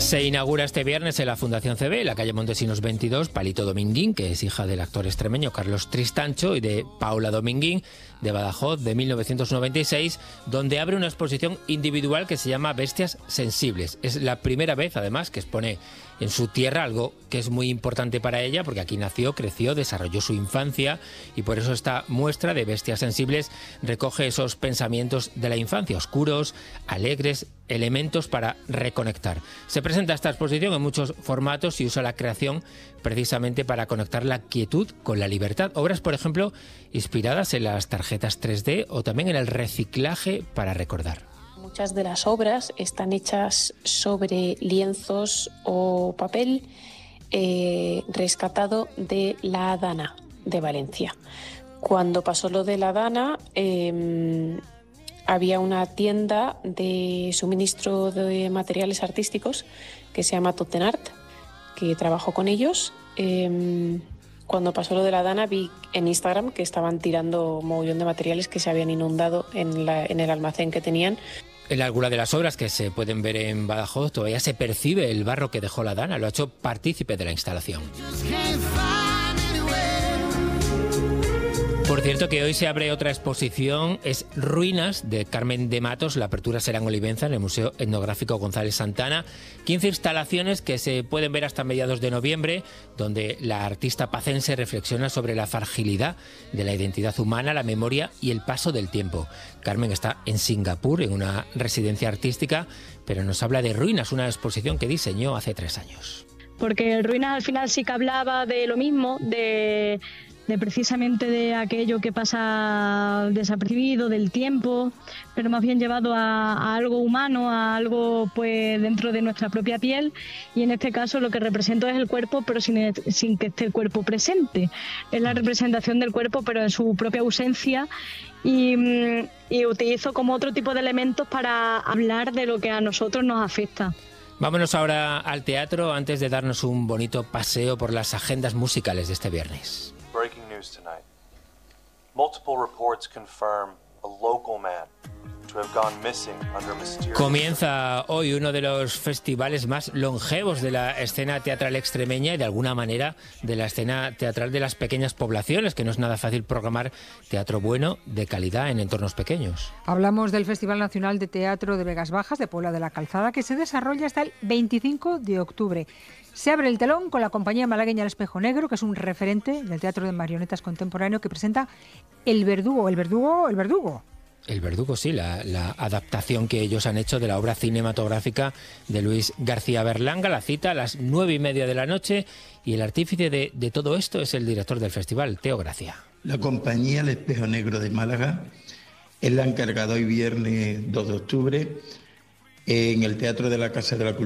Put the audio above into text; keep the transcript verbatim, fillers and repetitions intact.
Se inaugura este viernes en la Fundación C B, en la calle Montesinos veintidós, Palito Dominguín, que es hija del actor extremeño Carlos Tristancho, y de Paula Dominguín, de Badajoz, de mil novecientos noventa y seis, donde abre una exposición individual que se llama Bestias Sensibles. Es la primera vez, además, que expone en su tierra algo que es muy importante para ella, porque aquí nació, creció, desarrolló su infancia, y por eso esta muestra de Bestias Sensibles recoge esos pensamientos de la infancia, oscuros, alegres, elementos para reconectar. Se presenta esta exposición en muchos formatos y usa la creación precisamente para conectar la quietud con la libertad. Obras, por ejemplo, inspiradas en las tarjetas tres D o también en el reciclaje para recordar. Muchas de las obras están hechas sobre lienzos o papel eh, rescatado de la Dana de Valencia. Cuando pasó lo de la Dana, eh, había una tienda de suministro de materiales artísticos que se llama Tottenart, que trabajó con ellos. Eh, cuando pasó lo de la Dana, vi en Instagram que estaban tirando mogollón de materiales que se habían inundado en, la, en el almacén que tenían. En alguna de las obras que se pueden ver en Badajoz todavía se percibe el barro que dejó la Dana, lo ha hecho partícipe de la instalación. Por cierto, que hoy se abre otra exposición, es Ruinas, de Carmen de Matos. La apertura será en Olivenza, en el Museo Etnográfico González Santana. quince instalaciones que se pueden ver hasta mediados de noviembre, donde la artista pacense reflexiona sobre la fragilidad de la identidad humana, la memoria y el paso del tiempo. Carmen está en Singapur, en una residencia artística, pero nos habla de Ruinas, una exposición que diseñó hace tres años. Porque Ruinas al final sí que hablaba de lo mismo, de... de precisamente de aquello que pasa desapercibido, del tiempo, pero más bien llevado a, a algo humano, a algo pues dentro de nuestra propia piel, y en este caso lo que represento es el cuerpo, pero sin, sin que esté el cuerpo presente. Es la representación del cuerpo, pero en su propia ausencia, y, y utilizo como otro tipo de elementos para hablar de lo que a nosotros nos afecta. Vámonos ahora al teatro antes de darnos un bonito paseo por las agendas musicales de este viernes. Breaking news tonight. Multiple reports confirm a local man to have gone missing under mysterious... Comienza hoy uno de los festivales más longevos de la escena teatral extremeña y de alguna manera de la escena teatral de las pequeñas poblaciones, que no es nada fácil programar teatro bueno, de calidad, en entornos pequeños. Hablamos del Festival Nacional de Teatro de Vegas Bajas, de Puebla de la Calzada, que se desarrolla hasta el veinticinco de octubre. Se abre el telón con la compañía malagueña El Espejo Negro, que es un referente del teatro de marionetas contemporáneo, que presenta El Verdugo, El Verdugo, El Verdugo. El Verdugo, sí, la, la adaptación que ellos han hecho de la obra cinematográfica de Luis García Berlanga. La cita a las nueve y media de la noche, y el artífice de, de todo esto es el director del festival, Teo Gracia. La compañía El Espejo Negro de Málaga es la encargada hoy viernes dos de octubre en el Teatro de la Casa de la Cultura